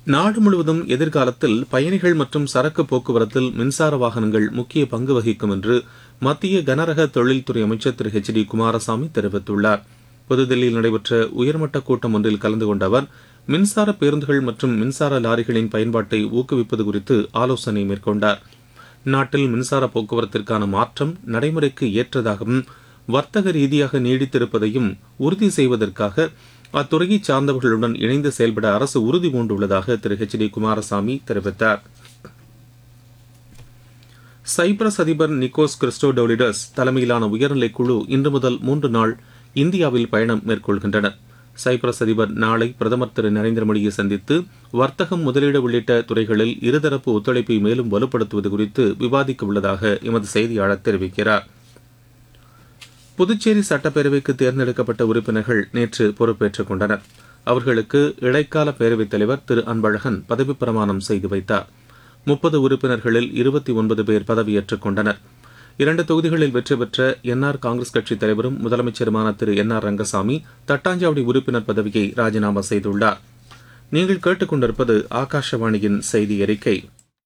நாடு முழுவதும் எதிர்காலத்தில் பயணிகள் மற்றும் சரக்கு போக்குவரத்தில் மின்சார வாகனங்கள் முக்கிய பங்கு வகிக்கும் என்று மத்திய கனரக தொழில்துறை அமைச்சர் திரு H.D. குமாரசாமி தெரிவித்துள்ளார். புதுதில்லியில் நடைபெற்ற உயர்மட்ட கூட்டம் ஒன்றில் கலந்து கொண்ட அவர் மின்சார பேருந்துகள் மற்றும் மின்சார லாரிகளின் பயன்பாட்டை ஊக்குவிப்பது குறித்து ஆலோசனை மேற்கொண்டார். நாட்டில் மின்சார போக்குவரத்திற்கான மாற்றம் நடைமுறைக்கு ஏற்றதாகவும் வர்த்தக ரீதியாக நீடித்திருப்பதையும் உறுதி செய்வதற்காக அத்துறையை சார்ந்தவர்களுடன் இணைந்து செயல்பட அரசு உறுதி பூண்டுள்ளதாக திரு H.D. குமாரசாமி தெரிவித்தார். சைப்ரஸ் அதிபர் நிக்கோஸ் கிறிஸ்டோடோலிடஸ் தலைமையிலான உயர்நிலைக் குழு இன்று முதல் 3 நாள் இந்தியாவில் பயணம் மேற்கொள்கின்றனர். சைப்ரஸ் அதிபர் நாளை பிரதமர் திரு நரேந்திர மோடியை சந்தித்து வர்த்தகம், முதலீடு உள்ளிட்ட துறைகளில் இருதரப்பு ஒத்துழைப்பை மேலும் வலுப்படுத்துவது குறித்து விவாதிக்க உள்ளதாக எமது செய்தியாளர் தெரிவிக்கிறார். புதுச்சேரி சட்டப்பேரவைக்கு தேர்ந்தெடுக்கப்பட்ட உறுப்பினர்கள் நேற்று பொறுப்பேற்றுக் கொண்டனர். அவர்களுக்கு இடைக்கால பேரவைத் தலைவர் திரு அன்பழகன் பதவிப் பிரமாணம் செய்து வைத்தார். 30 உறுப்பினர்களில் 29 பேர் பதவியேற்றுக் கொண்டனர். 2 தொகுதிகளில் வெற்றி பெற்ற NR காங்கிரஸ் கட்சித் தலைவரும் முதலமைச்சருமான திரு NR ரங்கசாமி தட்டாஞ்சாவடி உறுப்பினர் பதவியை ராஜினாமா செய்துள்ளார். நீங்கள் கேட்டுக் கொண்டிருப்பது ஆகாஷவாணியின் செய்தி அறிக்கை.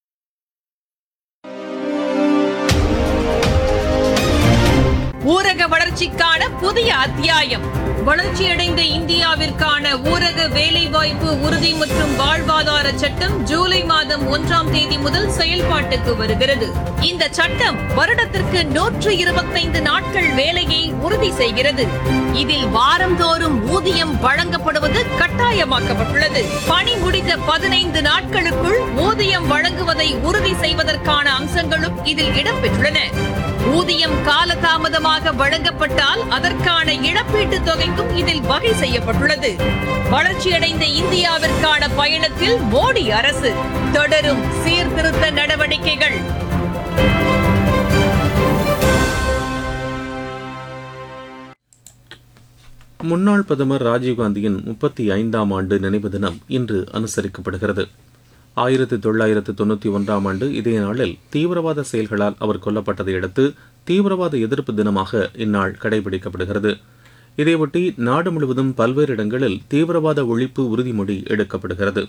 ஊரக வளர்ச்சிக்கான புதிய அத்தியாயம். வளர்ச்சியடைந்த இந்தியாவிற்கான ஊரக வேலைவாய்ப்பு உறுதி மற்றும் வாழ்வாதார சட்டம் ஜூலை மாதம் 1ஆம் தேதி முதல் செயல்பாட்டுக்கு வருகிறது. இந்த சட்டம் வருடத்திற்கு 125 நாட்கள் வேலையை உறுதி செய்கிறது. இதில் வாரந்தோறும் ஊதியம் வழங்கப்படுவது கட்டாயமாக்கப்பட்டுள்ளது. பணி முடிந்த 15 நாட்களுக்குள் ஊதியம் வழங்குவதை உறுதி செய்வதற்கான அம்சங்களும் இதில் இடம்பெற்றுள்ளன. ஊதியம் காலதாமதமாக வழங்கப்பட்டால் அதற்கான இழப்பீட்டுத் தொகைக்கும் இதில் வகை செய்யப்பட்டுள்ளது. வளர்ச்சியடைந்த இந்தியாவிற்கான பயணத்தில் மோடி அரசு தொடரும் சீர்திருத்த நடவடிக்கைகள். முன்னாள் பிரதமர் ராஜீவ்காந்தியின் 35ஆம் ஆண்டு நினைவு தினம் இன்று அனுசரிக்கப்படுகிறது. 1991ஆம் ஆண்டு இதே நாளில் தீவிரவாத செயல்களால் அவர் கொல்லப்பட்டதை அடுத்து தீவிரவாத எதிர்ப்பு தினமாக இந்நாள் கடைபிடிக்கப்படுகிறது. இதையொட்டி நாடு முழுவதும் பல்வேறு இடங்களில் தீவிரவாத ஒழிப்பு உறுதிமொழி எடுக்கப்படுகிறது.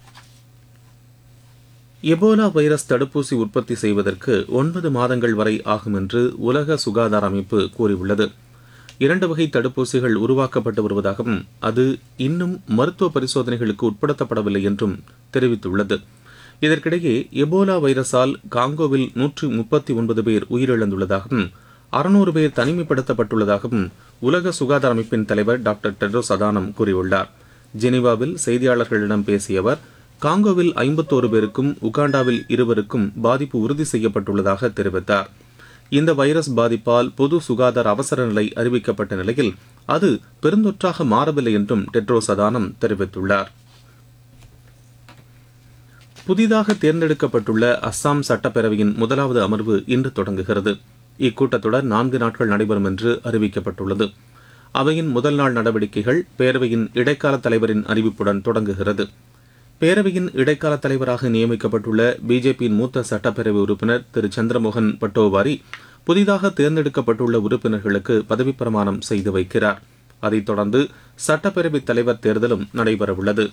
எபோலா வைரஸ் தடுப்பூசி உற்பத்தி செய்வதற்கு 9 மாதங்கள் வரை ஆகும் என்று உலக சுகாதார அமைப்பு கூறியுள்ளது. 2 வகை தடுப்பூசிகள் உருவாக்கப்பட்டு வருவதாகவும் அது இன்னும் மருத்துவ பரிசோதனைகளுக்கு உட்படுத்தப்படவில்லை என்றும் தெரிவித்துள்ளது. இதற்கிடையே எபோலா வைரஸால் காங்கோவில் 139 பேர் உயிரிழந்துள்ளதாகவும் 600 பேர் தனிமைப்படுத்தப்பட்டுள்ளதாகவும் உலக சுகாதார அமைப்பின் தலைவர் டாக்டர் டெட்ரோஸ் அதானம் கூறியுள்ளார். ஜெனீவாவில் செய்தியாளர்களிடம் பேசிய அவர் காங்கோவில் 51 பேருக்கும் உகாண்டாவில் 2 பாதிப்பு உறுதி செய்யப்பட்டுள்ளதாக தெரிவித்தார். இந்த வைரஸ் பாதிப்பால் பொது சுகாதார அவசர நிலை அறிவிக்கப்பட்ட நிலையில் அது பெருந்தொற்றாக மாறவில்லை என்றும் டெட்ரோஸ் அதானம் தெரிவித்துள்ளார். புதிதாக தேர்ந்தெடுக்கப்பட்டுள்ள அஸ்ஸாம் சட்டப்பேரவையின் 1வது அமர்வு இன்று தொடங்குகிறது. இக்கூட்டத்தொடர் 4 நாட்கள் நடைபெறும் என்று அறிவிக்கப்பட்டுள்ளது. அவையின் முதல் நாள் நடவடிக்கைகள் பேரவையின் இடைக்கால தலைவரின் அறிவிப்புடன் தொடங்குகிறது. பேரவையின் இடைக்கால தலைவராக நியமிக்கப்பட்டுள்ள பிஜேபியின் மூத்த சட்டப்பேரவை உறுப்பினர் திரு சந்திரமோகன் பட்டோவாரி புதிதாக தேர்ந்தெடுக்கப்பட்டுள்ள உறுப்பினர்களுக்கு பதவிப் பிரமாணம் செய்து வைக்கிறார். அதைத் தொடர்ந்து சட்டப்பேரவைத் தலைவர் தேர்தலும் நடைபெறவுள்ளது.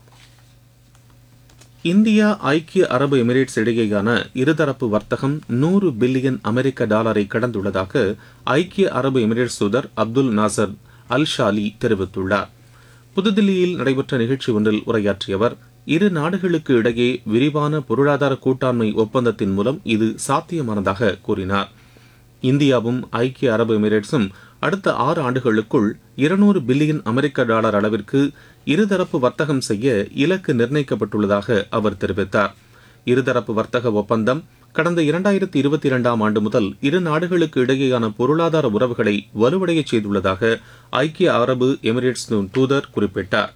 இந்தியா ஐக்கிய அரபு எமிரேட்ஸ் இடையேயான இருதரப்பு வர்த்தகம் $100 பில்லியன் கடந்துள்ளதாக ஐக்கிய அரபு எமிரேட்ஸ் தூதர் அப்துல் நாசர் அல் ஷாலி தெரிவித்துள்ளார். புதுதில்லியில் நடைபெற்ற நிகழ்ச்சி ஒன்றில் உரையாற்றிய அவர், 2 நாடுகளுக்கு இடையே விரிவான பொருளாதார கூட்டாண்மை ஒப்பந்தத்தின் மூலம் இது சாத்தியமானதாக கூறினார். இந்தியாவும் ஐக்கிய அரபு எமிரேட்ஸும் அடுத்த 6 ஆண்டுகளுக்குள் $200 பில்லியன் அளவிற்கு இருதரப்பு வர்த்தகம் செய்ய இலக்கு நிர்ணயிக்கப்பட்டுள்ளதாக அவர் தெரிவித்தார். இருதரப்பு வர்த்தக ஒப்பந்தம் கடந்த 2022ஆம் ஆண்டு முதல் 2 நாடுகளுக்கு இடையேயான பொருளாதார உறவுகளை வலுவடைய செய்துள்ளதாக ஐக்கிய அரபு எமிரேட்ஸ் தூதர் குறிப்பிட்டார்.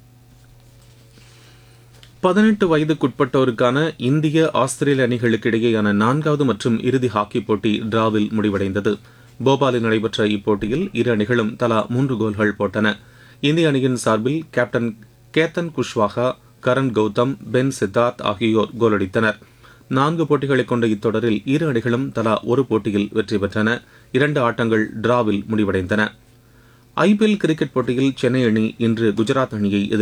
18 வயதுக்குட்பட்டோருக்கான இந்திய ஆஸ்திரேலிய அணிகளுக்கு இடையேயான 4வது மற்றும் இறுதி ஹாக்கி போட்டி டிராவில் முடிவடைந்தது. போபாலில் நடைபெற்ற இப்போட்டியில் 2 அணிகளும் தலா 3 கோல்கள் போட்டன. இந்திய அணியின் சார்பில் கேப்டன் கேத்தன் குஷ்வாஹா, கரண் கௌதம், பென் சித்தார்த் ஆகியோர் கோலடித்தனர். 4 போட்டிகளை கொண்ட இத்தொடரில் 2 அணிகளும் தலா 1 போட்டியில் வெற்றி பெற்றன. 2 ஆட்டங்கள் டிராவில் முடிவடைந்தன. IPL கிரிக்கெட் போட்டியில் சென்னை அணி இன்று குஜராத் அணியை